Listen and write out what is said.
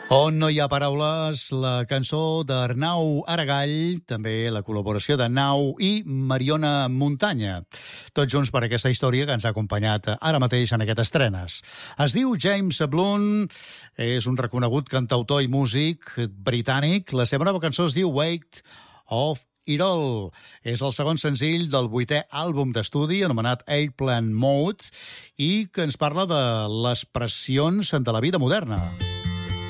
On no hi ha paraules, la cançó d'Arnau Aragall, també la col·laboració de Nau i Mariona Muntanya. Tots junts per aquesta història que ens ha acompanyat ara mateix en aquestes estrenes. Es diu James Blunt, és un reconegut cantautor i músic britànic. La seva nova cançó es diu Weight of It All. És el segon senzill del 8è àlbum d'estudi anomenat Airplane Mode i que ens parla de les pressions de la vida moderna.